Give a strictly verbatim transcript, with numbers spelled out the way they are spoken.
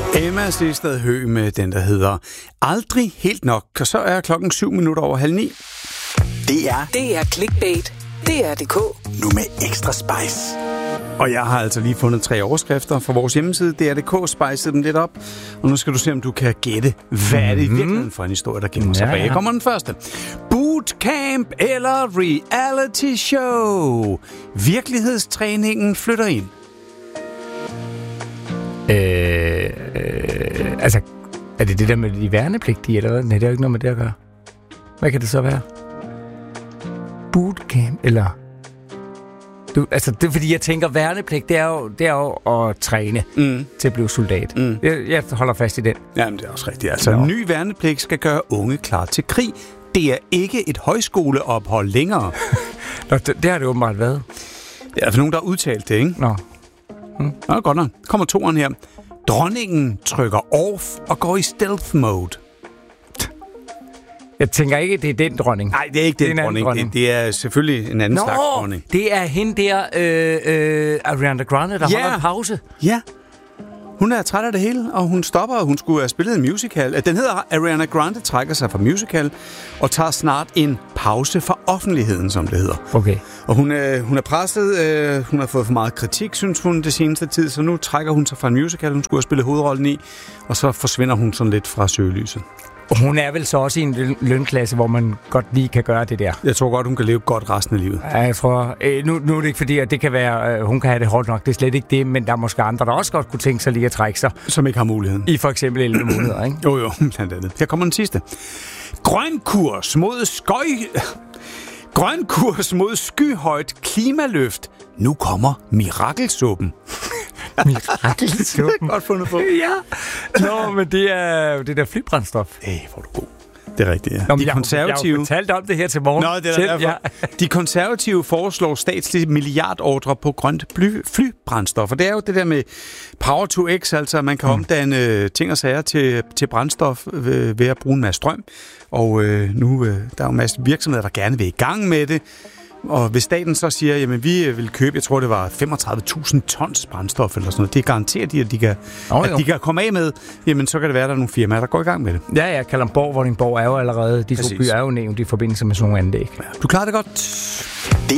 Emma Sestad Høgh med den, der hedder Aldrig helt nok. Og så er klokken syv minutter over halv ni. Det er... Det er Clickbait. Det er D K. Nu med ekstra spice. Og jeg har altså lige fundet tre overskrifter fra vores hjemmeside. Det er D K, spicede dem lidt op. Og nu skal du se, om du kan gætte, hvad er det i virkeligheden for en historie, der gemmer sig bag. Her kommer den første. Bootcamp eller reality show? Virkelighedstræningen flytter ind. Øh, øh, altså, er det det der med de værnepligtige, eller hvad? Nej, det er jo ikke noget med det at gøre. Hvad kan det så være? Bootcamp, eller... Du, altså, det er fordi, jeg tænker, værnepligt, det er jo, det er jo at træne mm. til at blive soldat. Mm. Jeg, jeg holder fast i den. Jamen, det er også rigtigt. Altså, Nå. Ny værnepligt skal gøre unge klar til krig. Det er ikke et højskoleophold længere. Nå, det, det har det åbenbart været. Det er for nogen, der har udtalt det, ikke? Nå. Mm. Nå, godt nok. Kommer toeren her. Dronningen trykker off og går i stealth mode. Jeg tænker ikke, det er den dronning. Nej, det er ikke den det er dronning. dronning. Det, det er selvfølgelig en anden Nå, slags dronning. Det er hende der, øh, øh, Ariana Grande, der yeah. holder en pause. Ja. Hun er træt af det hele, og hun stopper, og hun skulle have spillet en musical. Den hedder Ariana Grande trækker sig fra musical, og tager snart en pause fra offentligheden, som det hedder. Okay. Og hun er, hun er presset, øh, hun har fået for meget kritik, synes hun, det seneste tid, så nu trækker hun sig fra en musical, hun skulle have spillet hovedrollen i, og så forsvinder hun sådan lidt fra søgelyset. Hun er vel så også i en lønklasse, hvor man godt lige kan gøre det der. Jeg tror godt, hun kan leve godt resten af livet. Ja, jeg tror... Øh, nu, nu er det ikke fordi, at det kan være... Øh, hun kan have det hårdt nok. Det er slet ikke det, men der er måske andre, der også godt kunne tænke sig lige at trække sig. Som ikke har muligheden. I for eksempel elleve måneder, ikke? Jo, jo, blandt andet. Her kommer den sidste. Grøn kurs mod skøj... Grøn kurs mod skyhøjt klimaløft. Nu kommer mirakelsuppen. Mirakelsuppen. Godt fundet på. Ja. Nå, men det er det der flybrændstof. Hey, hvor er du god. Det er rigtigt, ja. Nå, de jeg, konservative... Jeg har fortalt om det her til morgen. Nå, det er selv, derfor. Ja. De konservative foreslår statslige milliardordre på grønt fly, flybrændstof. Og det er jo det der med Power to X, altså at man kan mm. omdanne ting og sager til, til brændstof ved, ved at bruge en masse strøm. Og øh, nu øh, der er jo en masse virksomheder, der gerne vil i gang med det. Og hvis staten så siger, jamen vi vil købe, jeg tror det var femogtredive tusind tons brændstof eller sådan noget, det garanterer de, at de kan, oh, at de kan komme af med, jamen så kan det være, at der er nogle firmaer, der går i gang med det. Ja, ja, Kalundborg, Vordingborg er jo allerede, de to byer er jo nævnt i forbindelse med sådan nogle anlæg. Ja, du klarer det godt. Det